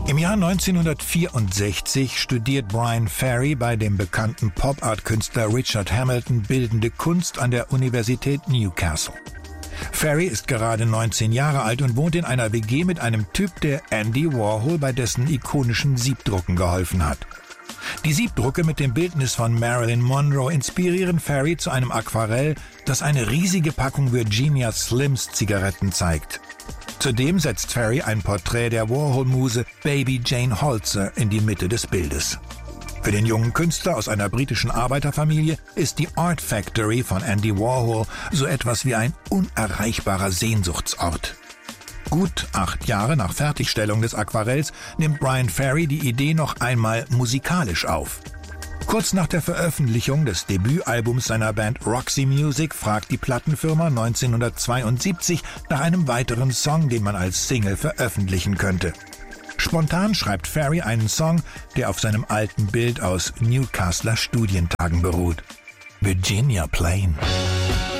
Im Jahr 1964 studiert Bryan Ferry bei dem bekannten Pop-Art-Künstler Richard Hamilton Bildende Kunst an der Universität Newcastle. Ferry ist gerade 19 Jahre alt und wohnt in einer WG mit einem Typ, der Andy Warhol bei dessen ikonischen Siebdrucken geholfen hat. Die Siebdrucke mit dem Bildnis von Marilyn Monroe inspirieren Ferry zu einem Aquarell, das eine riesige Packung Virginia Slims Zigaretten zeigt. Zudem setzt Ferry ein Porträt der Warhol-Muse Baby Jane Holzer in die Mitte des Bildes. Für den jungen Künstler aus einer britischen Arbeiterfamilie ist die Art Factory von Andy Warhol so etwas wie ein unerreichbarer Sehnsuchtsort. Gut 8 Jahre nach Fertigstellung des Aquarells nimmt Bryan Ferry die Idee noch einmal musikalisch auf. Kurz nach der Veröffentlichung des Debütalbums seiner Band Roxy Music fragt die Plattenfirma 1972 nach einem weiteren Song, den man als Single veröffentlichen könnte. Spontan schreibt Ferry einen Song, der auf seinem alten Bild aus Newcastler Studientagen beruht. Virginia Plain.